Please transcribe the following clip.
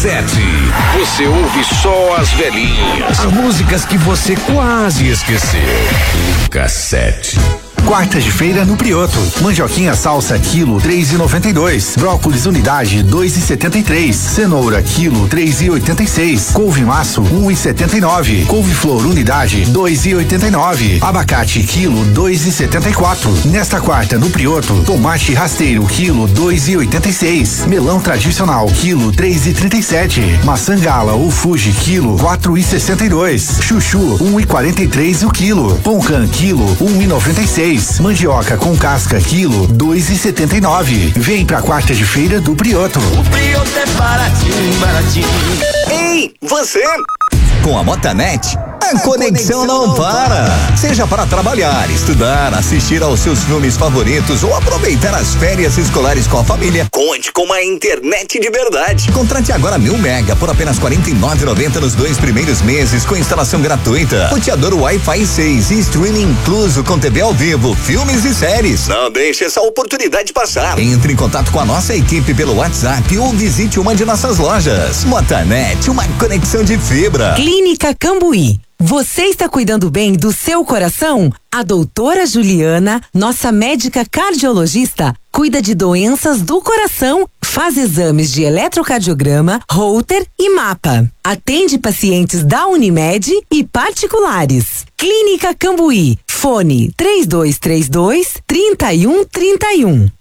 Cassete. Você ouve só as velhinhas. As músicas que você quase esqueceu. Cassete. Quartas de feira no Prioto. Mandioquinha salsa quilo 3,92. Brócolis unidade 2,73. Cenoura quilo 3,86. Couve maço 1,79. Couve-flor unidade 2,89. Abacate quilo 2,74. Nesta quarta no Prioto, tomate rasteiro quilo 2,86. Melão tradicional quilo 3,37. Maçã gala ou Fuji quilo 4,62. Chuchu 1,43 o quilo. Pão-can quilo 1,96. Mandioca com casca quilo 2,79. Vem pra quarta de feira do Prioto. O Prioto é baratinho, baratinho. Ei, você! Com a Motanet, a conexão não para. Seja para trabalhar, estudar, assistir aos seus filmes favoritos ou aproveitar as férias escolares com a família, conte com uma internet de verdade. Contrate agora 1000 mega por apenas R$ 49,90 nos 2 primeiros meses com instalação gratuita. Roteador Wi-Fi 6 e streaming incluso com TV ao vivo, filmes e séries. Não deixe essa oportunidade passar. Entre em contato com a nossa equipe pelo WhatsApp ou visite uma de nossas lojas. Motanet, uma conexão de fibra. Clínica Cambuí. Você está cuidando bem do seu coração? A doutora Juliana, nossa médica cardiologista, cuida de doenças do coração, faz exames de eletrocardiograma, Holter e mapa. Atende pacientes da Unimed e particulares. Clínica Cambuí. Fone 3232-3131.